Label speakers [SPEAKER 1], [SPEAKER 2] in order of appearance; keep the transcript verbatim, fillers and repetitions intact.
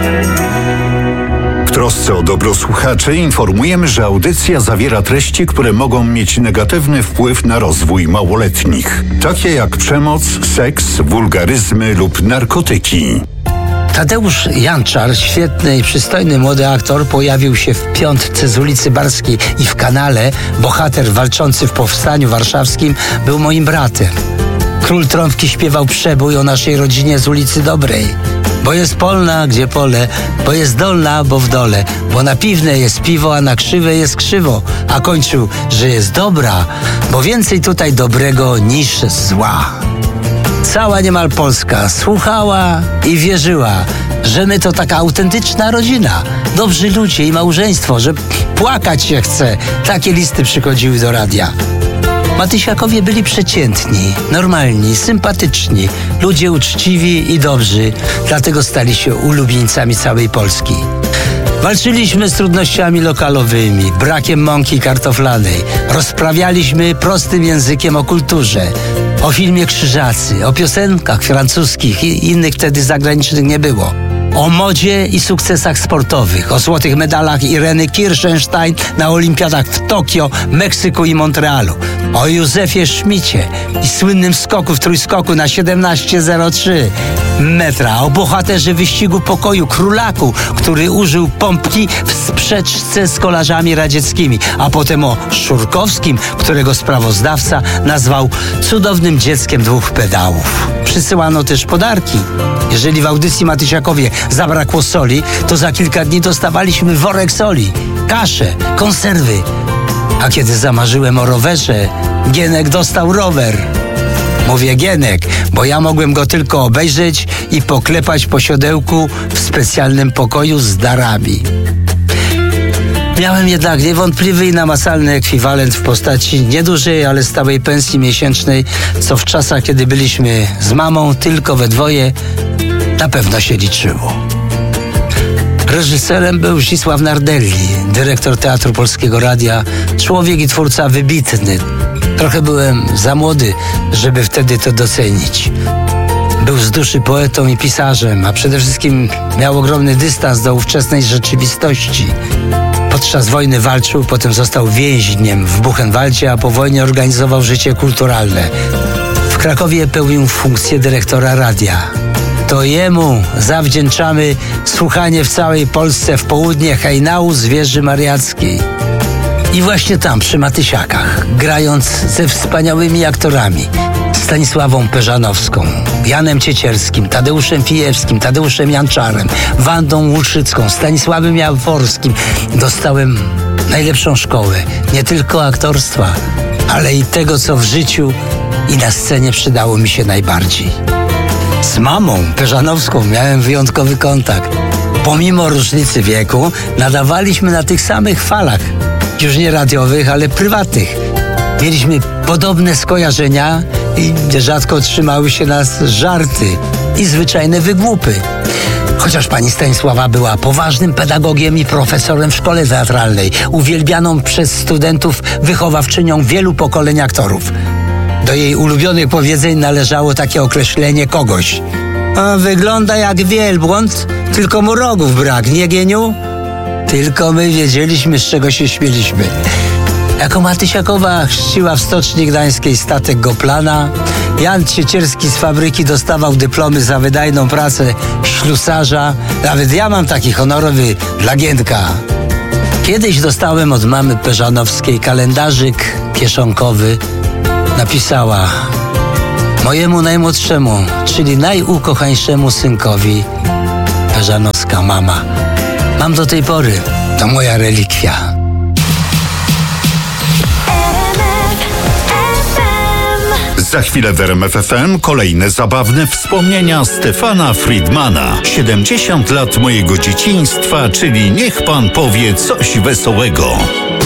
[SPEAKER 1] W trosce o dobro słuchaczy informujemy, że audycja zawiera treści, które mogą mieć negatywny wpływ na rozwój małoletnich, takie jak przemoc, seks, wulgaryzmy lub narkotyki.
[SPEAKER 2] Tadeusz Janczar, świetny i przystojny młody aktor, pojawił się w Piątce z ulicy Barskiej i w Kanale. Bohater walczący w Powstaniu Warszawskim był moim bratem. Król Trąbki śpiewał przebój o naszej rodzinie z ulicy Dobrej. Bo jest polna, gdzie pole, bo jest dolna, bo w dole, bo na piwne jest piwo, a na krzywe jest krzywo. A kończył, że jest dobra, bo więcej tutaj dobrego niż zła. Cała niemal Polska słuchała i wierzyła, że my to taka autentyczna rodzina, dobrzy ludzie i małżeństwo, że płakać się chce. Takie listy przychodziły do radia. Matysiakowie byli przeciętni, normalni, sympatyczni, ludzie uczciwi i dobrzy, dlatego stali się ulubieńcami całej Polski. Walczyliśmy z trudnościami lokalowymi, brakiem mąki kartoflanej. Rozprawialiśmy prostym językiem o kulturze, o filmie Krzyżacy, o piosenkach francuskich i innych wtedy zagranicznych nie było. O modzie i sukcesach sportowych, o złotych medalach Ireny Kirchenstein na olimpiadach w Tokio, Meksyku i Montrealu. O Józefie Szmicie i słynnym skoku w trójskoku na siedemnaście zero trzy metra. O bohaterze wyścigu pokoju Królaku, który użył pompki w sprzeczce z kolarzami radzieckimi. A potem o Szurkowskim, którego sprawozdawca nazwał cudownym dzieckiem dwóch pedałów. Przysyłano też podarki. Jeżeli w audycji Matysiakowie zabrakło soli, to za kilka dni dostawaliśmy worek soli, kaszę, konserwy. A kiedy zamarzyłem o rowerze, Gienek dostał rower. Mówię Gienek, bo ja mogłem go tylko obejrzeć i poklepać po siodełku w specjalnym pokoju z darami. Miałem jednak niewątpliwy i namacalny ekwiwalent w postaci niedużej, ale stałej pensji miesięcznej, co w czasach, kiedy byliśmy z mamą tylko we dwoje, na pewno się liczyło. Reżyserem był Zdzisław Nardelli, dyrektor Teatru Polskiego Radia, człowiek i twórca wybitny. Trochę byłem za młody, żeby wtedy to docenić. Był z duszy poetą i pisarzem, a przede wszystkim miał ogromny dystans do ówczesnej rzeczywistości. Podczas wojny walczył, potem został więźniem w Buchenwaldzie, a po wojnie organizował życie kulturalne. W Krakowie pełnił funkcję dyrektora radia. To jemu zawdzięczamy słuchanie w całej Polsce w południe hejnału z wieży mariackiej. I właśnie tam, przy Matysiakach, grając ze wspaniałymi aktorami, Stanisławą Peżanowską, Janem Ciecierskim, Tadeuszem Fijewskim, Tadeuszem Janczarem, Wandą Łuczycką, Stanisławem Jaworskim, dostałem najlepszą szkołę, nie tylko aktorstwa, ale i tego, co w życiu i na scenie przydało mi się najbardziej. Z mamą Peżanowską miałem wyjątkowy kontakt. Pomimo różnicy wieku nadawaliśmy na tych samych falach, już nie radiowych, ale prywatnych. Mieliśmy podobne skojarzenia i rzadko trzymały się nas żarty i zwyczajne wygłupy. Chociaż pani Stanisława była poważnym pedagogiem i profesorem w szkole teatralnej, uwielbianą przez studentów wychowawczynią wielu pokoleń aktorów. Do jej ulubionych powiedzeń należało takie określenie kogoś. A wygląda jak wielbłąd, tylko mu rogów brak, nie Gieniu? Tylko my wiedzieliśmy, z czego się śmieliśmy. Jako Matysiakowa chrzciła w Stoczni Gdańskiej statek Goplana, Jan Ciecierski z fabryki dostawał dyplomy za wydajną pracę ślusarza. Nawet ja mam taki honorowy dla Gienka. Kiedyś dostałem od mamy Peżanowskiej kalendarzyk kieszonkowy. Napisała: mojemu najmłodszemu, czyli najukochańszemu synkowi, Peżanowska mama. Mam do tej pory, to moja relikwia.
[SPEAKER 1] Za chwilę w R M F F M kolejne zabawne wspomnienia Stefana Friedmana. siedemdziesiąt lat mojego dzieciństwa, czyli niech pan powie coś wesołego.